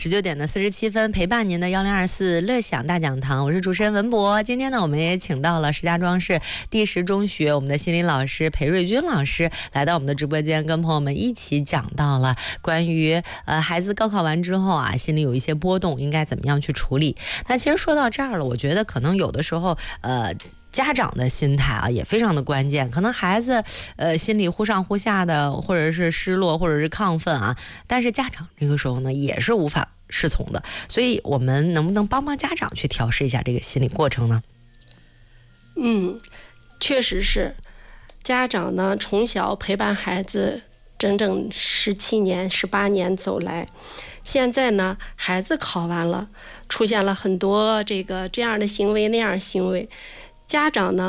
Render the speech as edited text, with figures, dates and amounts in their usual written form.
19点47分，陪伴您的1024乐享大讲堂，我是主持人文博。今天呢，我们也请到了石家庄市第10中学我们的心理老师裴瑞军老师来到我们的直播间，跟朋友们一起讲到了关于孩子高考完之后啊，心里有一些波动，应该怎么样去处理。那其实说到这儿了，我觉得可能有的时候家长的心态啊也非常的关键，可能孩子心里忽上忽下的，或者是失落，或者是亢奋啊，但是家长这个时候呢也是无法适从的，所以我们能不能帮家长去调试一下这个心理过程呢？ 确实是，家长呢从小陪伴孩子整整17年、18年走来，现在呢孩子考完了，出现了很多这样的行为那样的行为，家长呢